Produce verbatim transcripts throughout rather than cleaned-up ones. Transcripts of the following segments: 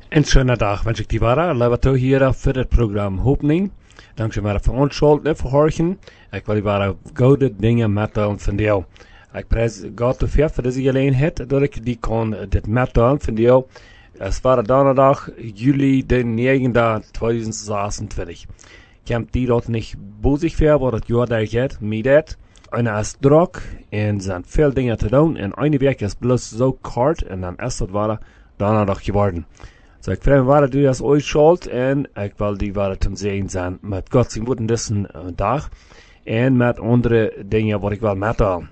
Een schönen dag wens ik die waren. Laten we hier voor het programma Hoopning. Dankzij mij voor ons schuld voor horchen. Ik wil die waren goede dingen mettelen van jou. Ik prijs God te veel voor deze gelegenheid dat ik die kon dit mettelen van jou. Het was donderdag, juli de negende tweeduizend zesentwintig. Ik heb die dat niet boezig voor wat het jaar daar gaat, met dat. En het is druk en er zijn veel dingen te doen. En een week is bloos zo kort en dan is het waar donderdag geworden. So ik vraag me waar du das ooit schuld en ik wil die waar te zien zijn met God zijn woorden deze dag en met andere dingen wat ik wil mettelen.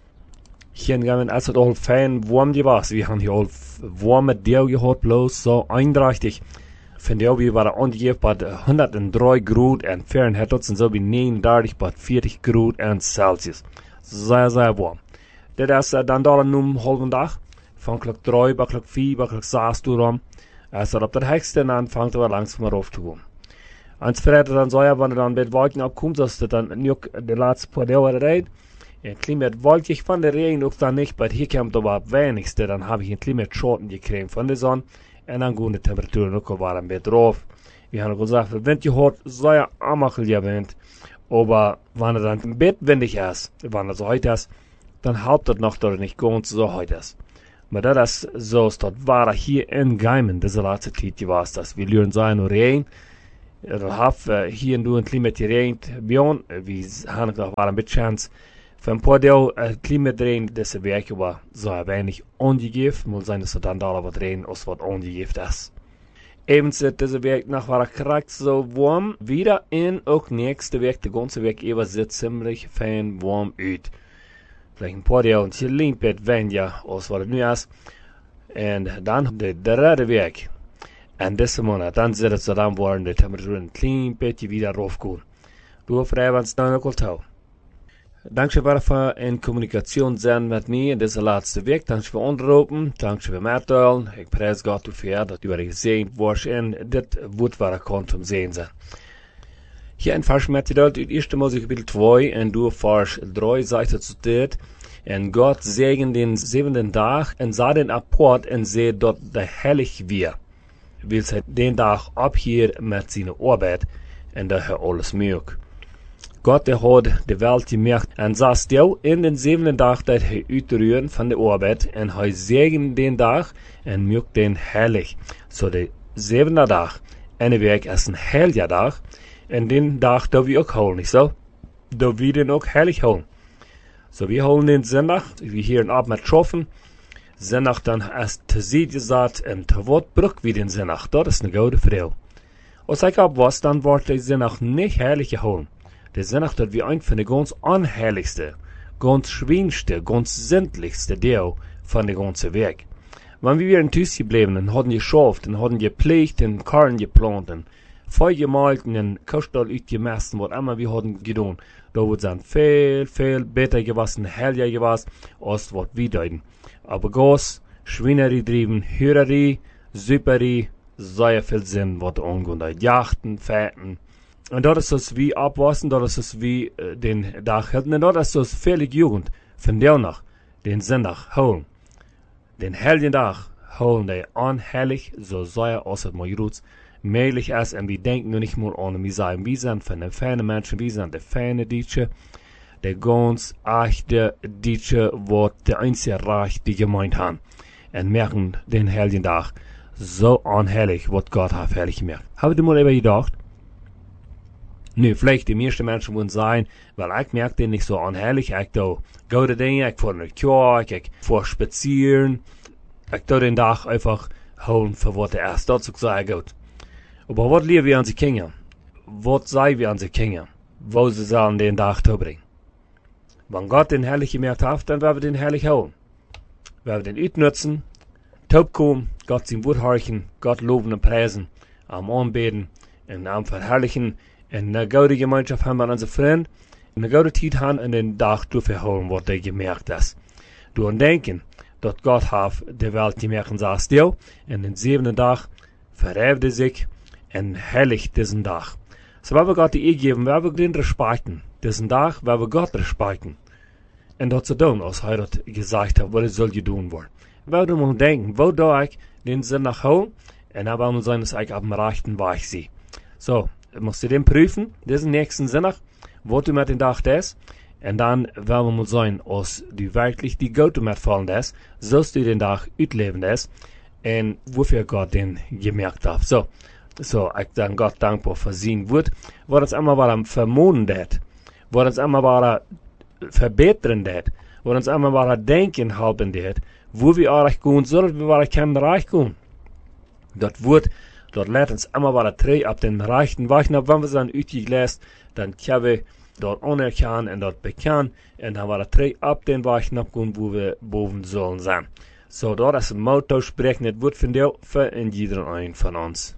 Hier gaan we als het al fijn warm was. We gaan hier al warme deel gehad bloos zo eindachtig. Van jou we waren ongeveer bij honderddrie graden en Fahrenheit tot en zo bij negenendertig bij veertig graden en Celsius. Zeer, zeer warm. Dit is uh, dan daar een halve dag. Van klok drie bij klok vier bij klok zes toe om. Als er op de hekste dan vangt er langzaam maar op te komen. En verder dan zou je, wanneer dan met wolken opkomt, zoals het dan nu ook de laatste paar dagen rijdt. Een klein beetje wolkig van de regen ook dan niet, maar hier komt er wat weinigste. Dan heb ik een klein beetje schoten gekregen van de zon. En dan gaan de temperaturen ook al wat een beetje drauf. We gaan ook gezegd, de wind je hoort, zou je amachel je wind. Maar wanneer dan een beetje windig is, wanneer het zo heet is, dan helpt het nog dat het niet gewoon zo heet is. Maar dat is zoals dat waar hier in Geimen deze laatste tijd was. Dat we leren zijn door regen. Er hebben hier en daar een klein beetje regen bij ons. We hebben nog wel een beetje kans. Van een paar deel een klein beetje regen deze week was zo weinig ongegeven. Moet zijn dat er dan daar wat regen als wat ongegeven is. Evenzo deze week nog wel krijgt zo warm. Wieder en ook nächste week, de ganze week even zit ziemlich fijn warm uit. Vielleicht een paar jaar een klein beetje weniger als wat het nu is. En dan de derde week. En deze maand, dan zit het zo dan worden de temperatuur een klein beetje weer raufgaan. Doe vrij wat snel ook al touw. Dankzij voor in communicatie zijn met mij in deze laatste week. Dankzij voor onderroepen. Dankzij voor mettelen. Ik prijs God voor dat u er gezien wordt en dit wordt waar ik kon om zien zijn. Hier in vers materiaal uit eerste Mose kapitel twee en door vers drie zegt het zo dit. En God zegen den zevende dag en zag den apart en zei dat de heilig weer. Wil hij den dag ophier met zijn arbeid en dat hij alles maakt. God had de wereld gemaakt en zag stil in den zevende dag dat hij uitruhen van de arbeid en hij zegen den dag en maakt den heilig. Zo de zevende dag en de week is een heilige dag. En den dag dat we ook houden, niet zo? Dat we den ook heilig houden. Zo we houden den zondag, we hier een avond met troffen. Zondag dan is te zien gezet en te wat brug wie den zondag. Dat is een goede vrouw. Als ik op was, dan wordt de zondag niet heilig gehouden. De zondag dat we een van de ganz onheiligste, ganz schwierigste, ganz zindelijkste deel van de ganze week. Wanneer we weer in thuis gebleven en hadden geschaft en hadden gepleegd en karren geplant en Veel gemalt en kostel uitgemest, wat immer we hadden gedaan. Dat wordt dan veel, veel beter gewassen, heiliger gewassen, als wat we deden. Aber gas, Schweinerie drieben, Hürerie, Süperie, sehr viel Sinn, wat angeht. Jachten, Feiten. Und dat is dus wie abwassen, dat is dus wie uh, den dag hielden. En dat is dus vele Jugend, van der nog, den zondag houden. Den heiligen dag houden die onheilig, zo sehr als het maar goed möglich ist, und wir denken nur nicht mehr an, wir sagen, wir sind von den feinen Menschen, wir sind die feine Deutsche, die ganz echte Deutsche, wo der einzige Reich die gemeint haben, und merken den heiligen Tag so unheilig, was Gott hat heilig gemacht. Habt ihr mal über gedacht? Nu, vielleicht die meisten Menschen würden sagen, weil ich merke den nicht so unheilig, ich do gute Dinge, ich fahre in die Kirche, ich fahre spazieren, ich do den Tag einfach holen für was er ist, dazu sage ich gut. Aber was lehren wir an die Kinder? Was sagen wir an die Kinder? Wo sie sollen den Tag zubringen? Wenn Gott den Herrlich gemerkt hat, dann werden wir den Herrlich holen. Wir werden den utnutzen, taub kommen, Gott sein Wort horchen, Gott loben und preisen, am anbeten, und am verherrlichen, in eine gute Gemeinschaft haben wir unsere Freunde, in eine gute Zeit haben und den Tag durchholen, was der gemerkt ist. Du und denken, dass Gott hat die Welt gemerkt und sagt still, und den siebenten Tag verhefte sich, en heilig diesen Tag. So waar we God die geben, waar we den respekten. Diesen Tag, waar we God respekten. En dat ze doen, als hij dat gezegd heeft, wat het zal je doen worden. We moeten denken, wo doe ik den zondag houden, Und dann wollen wir sein, dass ich auf dem rechten Weg sehe. So, musst du den prüfen, diesen nächsten Sonntag, was du mit den Tag das, und dann werden wir mal sein, als du wirklich die Gute mitfallen das, sollst du den Tag utleben das, und wofür Gott den gemerkt hat. So, so, ich dann Gott dankbar für sein Wort, wo uns einmal war vermoden dat, wo uns einmal war verbessern dat, wo uns einmal war denken halten dat, wo wir eigentlich gehen sollen, wie wir können reich gehen. Das Wort, dort lädt uns einmal war drei ab den reichen Weg, wenn wir es dann utgelesen, dann können wir dort anerkennen und dort bekennen, und dann war der drei ab den Weg gehen, wo wir boven sollen sein. So, dort ist ein Motto sprechen, das Wort von dir für jeder einen von uns.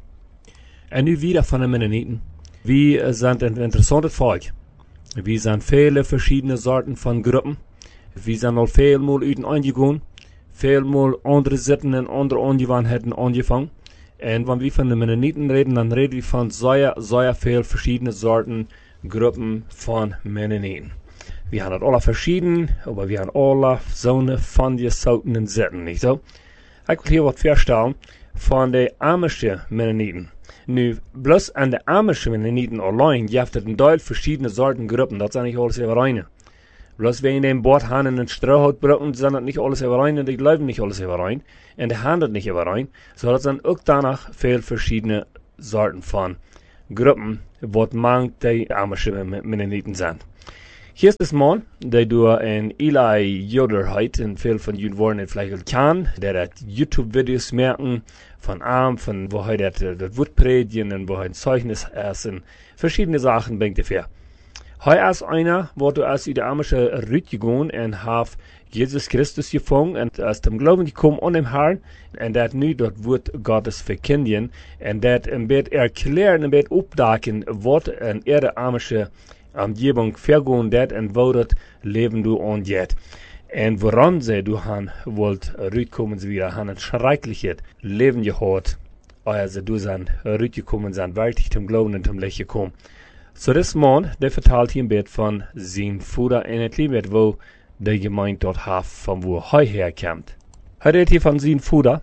Und nu wieder von den Mennoniten. Wir sind ein interessantes Volk. Wir sind viele verschiedene Sorten von Gruppen. Wir sind al veel mal uten angegangen. Veel mal andere Sitten und andere Angewohnheiten angefangen. Und wenn wir von den Mennoniten reden, dann reden wir von sehr, sehr viel verschiedene Sorten, Gruppen von Mennoniten. Wir haben alle verschieden, aber wir haben alle so eine von die Sorten Sitten, nicht so? Ich will hier was feststellen von den amischen Mennoniten. Nu, bloß an de amischen Mennoniten allein gibt es ein Teil verschiedene Sorten Gruppen, das sind nicht alles überein. Bloß wenn die in Bord haben und Strohhaut brauchen, sind das nicht alles überein und die glauben nicht alles überein und die handeln nicht überein, so das sind auch danach viel verschiedene Sorten von Gruppen, was manch die amischen Mennoniten sind. Hier ist das Mann, der du in Eli Yoder heute, und viel von Juden wollen vielleicht kennen, der hat YouTube-Videos merken, von Arm, von wo er das, das Wort predigen und wo er ein Zeugnis ist und verschiedene Sachen bringt er. Heu ist einer, wo du als in der amische Rüt gegangen und haf Jesus Christus gefangen und aus dem Glauben gekommen an dem Herrn und der nu das Wort Gottes verkündigen und der ein bisschen erklären, ein bisschen aufdecken, was in ihrer amische Umgebung vergehen dat und wo das Leben du angeht. Und woran sie du han wollt rütkommen sie wieder, han ein schreckliches Leben gehabt, als sie du sind rütgekommen sind, wirklich zum Glauben und zum Licht gekommen. So das Mann, der vertelt hier ein bisschen von seinem Vater in et Liebet, wo der Gemeinde dort hat, von wo er herkommt. Er redet hier von seinem Vater.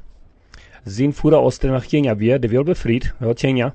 Sein Vater aus der nach Kenia wir, der will befried, aus Kenia.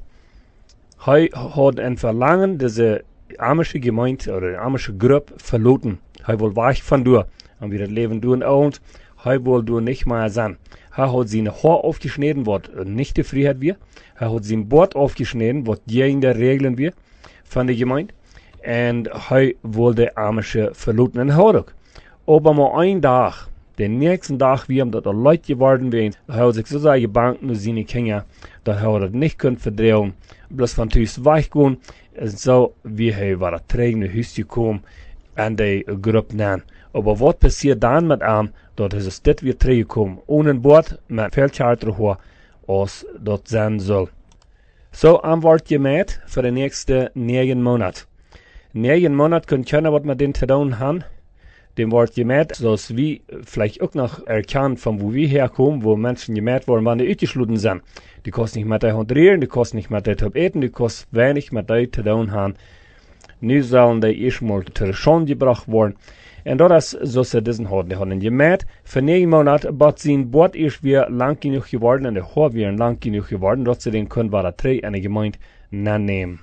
Er hat ein Verlangen, diese amische Gemeinde oder die amische Gruppe verloten. Er will weich von du. Und wie das Leben du und er will du nicht mehr sein. Er hat seine Haar aufgeschnitten, was nicht die Freiheit wir. Er hat sein Bord aufgeschnitten, was gegen die Regeln wir von der Gemeinde. Und er will die amische verloten in Hodok. Aber mal einen Tag, den nächsten Tag, wir haben dort Leute geworden, wir haben sich so sehr gebankt, nur seine Kinder, dass er das nicht können verdrehen, bloß von Tüß weichgehen. Und so, wie er war der träge Hüst gekommen, an die Gruppe nennen. Aber was passiert dann mit ihm, dort ist es das wieder zurückgekommen, ohne ein Bord, mit viel Charter hoch, als dort sein soll. So, am Wort gemäht für die nächsten neun Monate. Neun Monate können keiner, was mit denen zu tun haben, dem Wort gemäht, so dass wir vielleicht auch noch erkennen, von wo wir herkommen, wo Menschen gemäht worden, wann die ausgeschlossen sind. Die kosten nicht mit der Hondrieren, die kosten nicht mit der Tabeten, die kosten wenig mit der zu tun haben. Nu sollen die erstmal zur Schande gebracht worden. Und das ist so, sie diesen haben. Die haben gemäht, für neun Monate, aber sein Bord ist wieder lang genug geworden, und der Haar wieder lang genug geworden, dass sie den können, war der drei eine Gemeinde nehmen.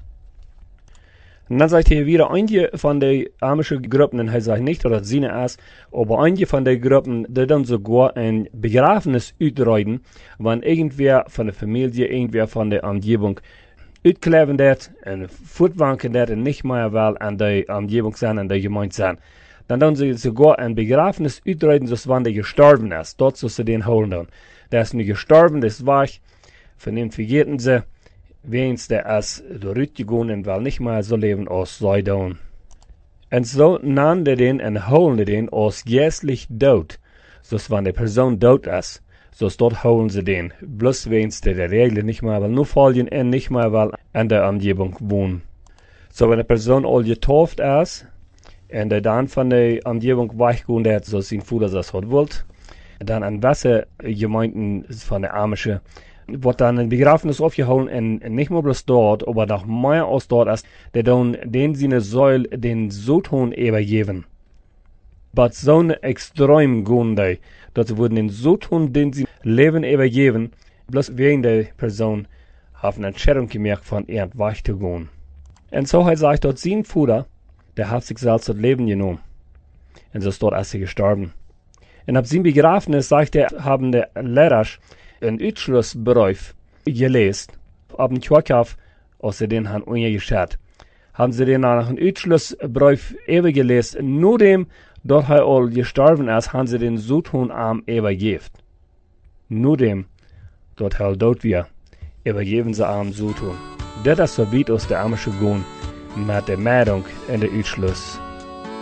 Und dann sagt er wieder, einige von den amischen Gruppen, und er sagt nicht, oder seine ist, aber einige von den Gruppen, die dann sogar ein Begräbnis utreiten, wenn irgendwer von der Familie, irgendwer von der Umgebung uitkleven dat, en voetwanken dat, en nicht mehr wel an der Umgebung sein, an der Gemeinde sein. Dann tun sie sogar ein Begräbnis utreiten, so wann der gestorben ist. Dort soll sie den holen dann. Der ist nicht gestorben, der ist weg, von dem vergeten sie, wenigstens der ist durchgegangen und will nicht mehr so leben als sei dann. Und so nahmen die den und holen die den als geistlich tot, so wenn die Person tot ist. So dort holen sie den, bloß wenigstens der Regel nicht mehr, weil nur folgen und nicht mehr, weil an der Umgebung wohnen. So wenn eine Person all getauft ist, und der dann von der Umgebung weichgehen hat, so sein Vater das hat wollt, dann an Wasser Gemeinden von der Amische, wird dann ein Begräbnis aufgeholt und nicht nur bloß dort, aber noch mehr als dort ist, der dann den seine Säule den Soton übergeben. Aber so eine extrem Gunde, dass sie wurden den Soton, den sie Leben übergeben, bloß wegen der Person haben eine Entscheidung gemacht, von ihr wegzugehen. Und so hat sich dort sein Vater, der hat sich selbst das Leben genommen. Und so ist dort als er gestorben. Und ab seinem Begräbnis, sagt er, haben die Lehrer einen Ausschlussbrief gelesen, ab dem Kirchhof, als sie den haben umgeschert. Haben sie den nach einem Ausschlussbrief eben gelesen, nur dem, dort er all gestorben ist, haben sie den Südhund am übergeben. Nur dem, dort er tot wir, übergeben sie am Südhund. Das ist so weit aus der Amische gehen, mit der Meldung in der Ausschluss.